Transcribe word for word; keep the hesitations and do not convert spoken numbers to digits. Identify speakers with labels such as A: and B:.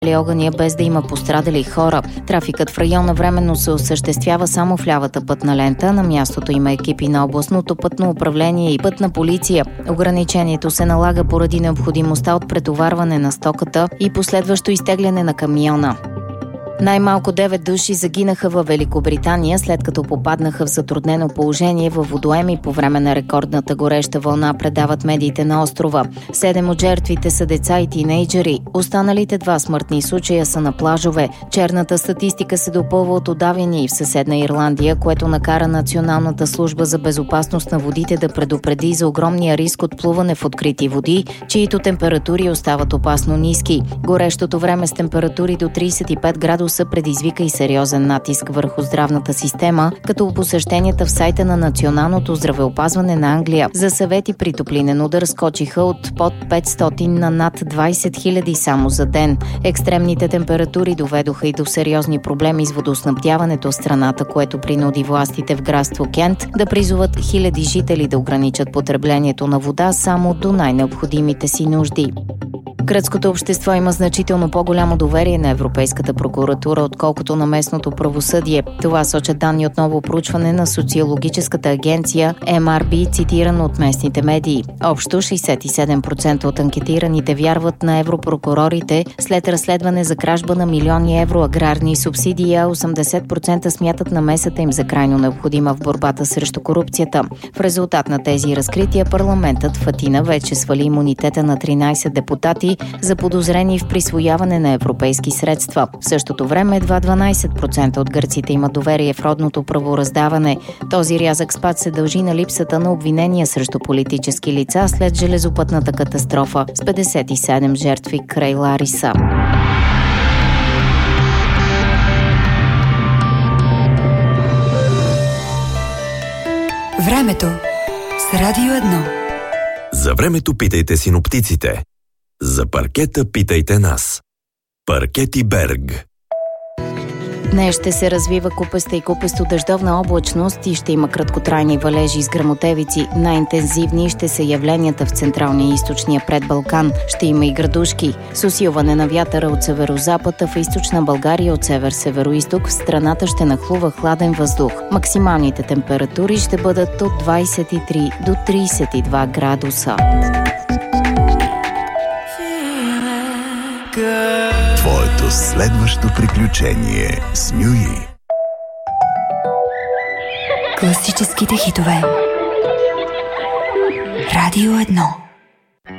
A: огъня без да има пострадали хора. Трафикът в района временно се осъществява само в лявата пътна лента. На мястото има екипи на областното пътно управление и пътна полиция. Ограничението се налага поради необходимостта от претоварване на стоката и последващо изтегляне на камиона. Най-малко девет души загинаха във Великобритания, след като попаднаха в затруднено положение във водоеми по време на рекордната гореща вълна, предават медиите на острова. Седем от жертвите са деца и тинейджери. Останалите два смъртни случая са на плажове. Черната статистика се допълва от удавяния и в съседна Ирландия, което накара Националната служба за безопасност на водите да предупреди за огромния риск от плуване в открити води, чието температури остават опасно ниски. Горещото време с температури до трийсет и пет градуса предизвика и сериозен натиск върху здравната система, като посещенията в сайта на Националното здравеопазване на Англия за съвети при топлинен удар скочиха от под петстотин на над двайсет хиляди само за ден. Екстремните температури доведоха и до сериозни проблеми с водоснабдяването в страната, което принуди властите в градство Кент да призоват хиляди жители да ограничат потреблението на вода само до най-необходимите си нужди. Гръцкото общество има значително по-голямо доверие на Европейската прокуратура, отколкото на местното правосъдие. Това сочат данни от ново проучване на социологическата агенция Ем Ар Би, цитирано от местните медии. Общо шейсет и седем процента от анкетираните вярват на европрокурорите след разследване за кражба на милиони евро аграрни субсидии, а осемдесет процента смятат намесата им за крайно необходима в борбата срещу корупцията. В резултат на тези разкрития парламентът в Атина вече свали имунитета на тринайсет депутати, заподозрени в присвояване на европейски средства. В същото време едва дванайсет процента от гърците имат доверие в родното правораздаване. Този рязък спад се дължи на липсата на обвинения срещу политически лица след железопътната катастрофа с петдесет и седем жертви край Лариса.
B: Времето с Радио едно.
C: За времето питайте синоптиците. За паркета питайте нас. Паркети Берг.
A: Днес ще се развива купеста и купесто дъждовна облачност и ще има краткотрайни валежи с гръмотевици. Най-интензивни ще са явленията в централния и източния предбалкан. Ще има и градушки. С усилване на вятъра от северо-запада в източна България от север-североизток в страната ще нахлува хладен въздух. Максималните температури ще бъдат от двайсет и три до трийсет и два градуса.
D: Твоето следващо приключение с Нюи.
B: Класическите хитове. Радио едно.